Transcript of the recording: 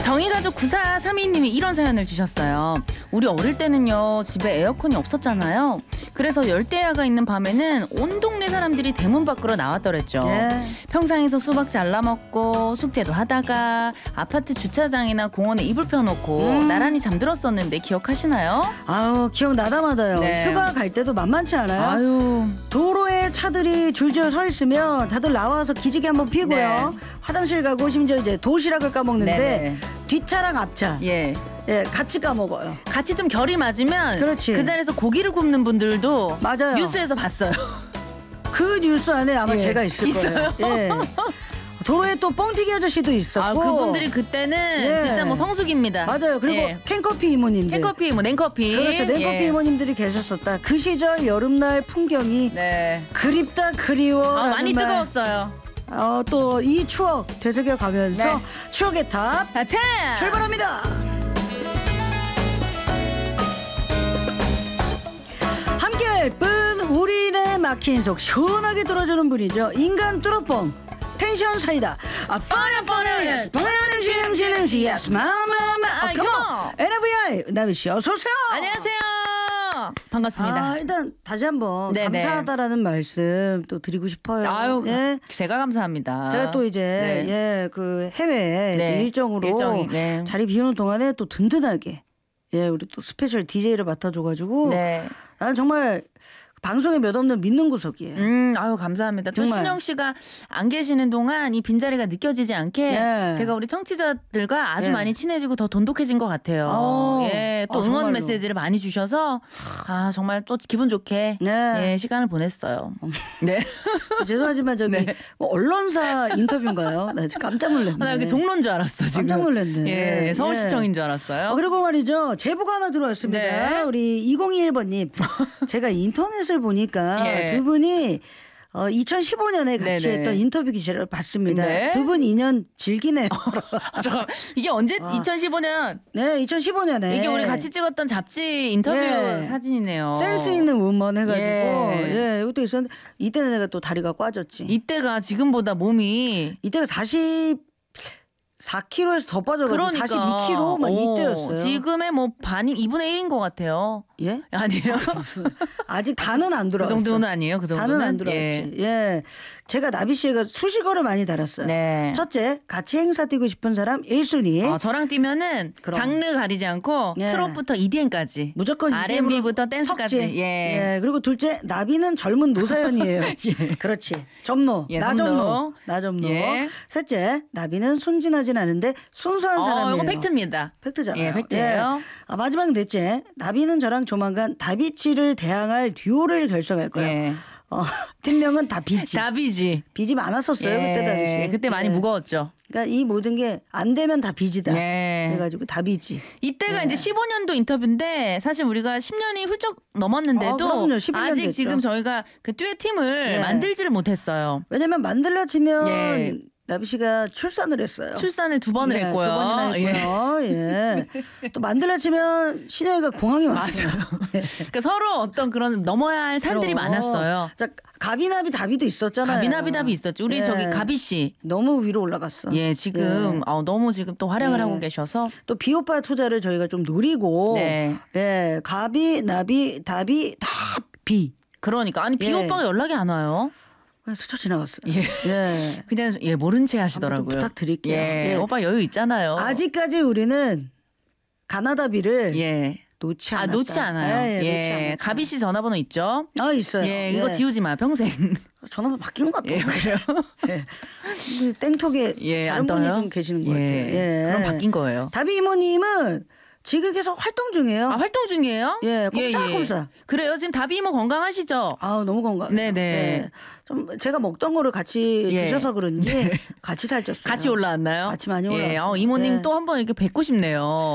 정의가족 9432님이 이런 사연을 주셨어요. 우리 어릴 때는요 집에 에어컨이 없었잖아요. 그래서 열대야가 있는 밤에는 온 동네 사람들이 대문 밖으로 나왔더랬죠. 평상에서 수박 잘라 먹고 숙제도 하다가 아파트 주차장이나 공원에 이불 펴놓고 나란히 잠들었었는데 기억하시나요? 아우 기억나다마다요. 네. 휴가 갈 때도 만만치 않아요. 아유. 도로에 차들이 줄지어 서 있으면 다들 나와서 기지개 한번 피고요. 네. 화장실 가고 심지어 이제 도시락을 까먹는데 네네. 뒷차랑 앞차 예. 예, 같이 까먹어요. 같이 좀 결이 맞으면 그렇지. 그 자리에서 고기를 굽는 분들도 맞아요. 뉴스에서 봤어요. 그 뉴스 안에 아마 예. 제가 있을 있어요? 거예요. 예. 도로에 또 뻥튀기 아저씨도 있었고. 아, 그분들이 그때는 예. 진짜 뭐 성숙입니다. 맞아요. 그리고 예. 캔커피 이모님들. 캔커피, 뭐 냉커피. 그렇죠. 냉커피 예. 이모님들이 계셨었다. 그 시절 여름날 풍경이 네. 그립다 그리워. 아, 많이 뜨거웠어요. 또 이 추억 되새겨 가면서 네. 추억의 탑 자, 출발합니다. 함께할 분 우리네 막힌 속 시원하게 들어주는 분이죠. 인간 뚜러뻥 텐션 사이다. 뻔해 MC yes 마마마 아, come on NFI 나비씨 어서오세요. 안녕하세요. 반갑습니다. 일단 다시 한번 네네. 감사하다라는 말씀 또 드리고 싶어요. 아유, 예. 제가 감사합니다. 제가 또 이제 네. 그 해외 네. 일정으로 일정이, 네. 자리 비우는 동안에 또 든든하게 우리 또 스페셜 DJ를 맡아줘가지고 네. 나는 정말 방송에 몇 없는 믿는 구석이에요. 아유, 감사합니다. 또 정말. 신영 씨가 안 계시는 동안 이 빈자리가 느껴지지 않게 예. 제가 우리 청취자들과 아주 예. 많이 친해지고 더 돈독해진 것 같아요. 예, 또 응원 정말로. 메시지를 많이 주셔서 정말 또 기분 좋게 네. 예, 시간을 보냈어요. 네. 죄송하지만 저기 네. 뭐 언론사 인터뷰인가요? 나 지금 깜짝 놀랐네. 나 여기 종로인 줄 알았어 지금. 깜짝 놀랐네. 예, 서울시청인 줄 알았어요. 그리고 말이죠. 제보가 하나 들어왔습니다. 네. 우리 2021번님. 제가 인터넷을 보니까 예. 두 분이 2015년에 같이 네네. 했던 인터뷰 기사를 봤습니다. 네. 두 분 인연 질기네요. 잠깐 이게 언제 2015년 네, 2015년에 이게 우리 같이 찍었던 잡지 인터뷰 예. 사진이네요. 센스 있는 우먼 해가지고 예. 이것도 있었는데 이때는 내가 또 다리가 꽈졌지. 이때가 지금보다 몸이 이때가 44kg에서 더 빠져가지고 그러니까 42kg 막 이때였어요. 지금의 뭐 반이 2분의 1인 것 같아요. 예? 아니에요? 아직 다는 안 그 들어왔어. 정도는 아니에요. 그 정도는 다는 안 들어왔지. 예. 제가 나비 씨가 수식어를 많이 달았어요. 네. 첫째, 같이 행사 뛰고 싶은 사람 1순위. 저랑 뛰면은 그럼. 장르 가리지 않고 예. 트롯부터 EDM까지 무조건 R&B부터 댄스까지. 석지. 예. 그리고 둘째, 나비는 젊은 노사연이에요. 그렇지. 점노. 예, 나 점노. 점노. 나 점노. 예. 셋째, 나비는 순진하진 않은데 순수한 사람이에요. 이거 팩트입니다. 팩트잖아요. 예, 팩트예요. 마지막 넷째, 나비는 저랑 조만간 다비치를 대항할 듀오를 결성할 거예요. 예. 팀명은 다비치. 다비지. 빚이 많았었어요. 예. 그때 당시에. 그때 많이 무거웠죠. 그러니까 이 모든 게 안 되면 다 빚이다. 예. 그래가지고 다 빚이. 이때가 네. 이제 15년도 인터뷰인데 사실 우리가 10년이 훌쩍 넘었는데도 그럼요. 11년 아직 됐죠. 지금 저희가 그 듀엣 팀을 예. 만들지를 못했어요. 왜냐면 만들려 치면 예. 나비 씨가 출산을 했어요. 출산을 2번을 네, 했고요. 2번이나 했고요. 예. 또 만들려 치면 신영이가 공항이 왔어요. 그러니까 서로 어떤 그런 넘어야 할 산들이 그럼. 많았어요. 자, 가비나비 다비도 있었잖아요. 가비나비답이 있었죠. 우리 예. 저기 가비 씨. 너무 위로 올라갔어. 예, 지금 너무 지금 또 활약을 예. 하고 계셔서 또 비오빠 투자를 저희가 좀 노리고 네. 예, 가비, 나비, 다비, 다비. 그러니까 아니 비 예. 오빠가 연락이 안 와요. 그냥 스쳐 지나갔어요. 예. 예. 그냥 모른 채 하시더라고요. 한번 좀 부탁드릴게요. 예. 예. 오빠 여유 있잖아요. 아직까지 우리는 가나다비를 예. 놓지 않았다. 놓지 않아요. 놓지 않았다. 가비 씨 전화번호 있죠? 있어요. 예, 이거 지우지 마 평생. 전화번호 바뀐 것 같아요. 예, 그래요? 예. 땡톡에 예, 다른 안 분이 떠요? 좀 계시는 것 예, 같아요. 예. 그럼 바뀐 거예요. 다비 이모님은 지금 계속 활동 중이에요. 활동 중이에요? 예, 꼼짝꼼짝. 그래요. 지금 다비 이모 건강하시죠? 너무 건강해요. 네네. 예. 좀 제가 먹던 거를 같이 예. 드셔서 그런지 같이 살쪘어요. 같이 올라왔나요? 같이 많이 예, 올라왔어요. 이모님 예. 또 한번 이렇게 뵙고 싶네요.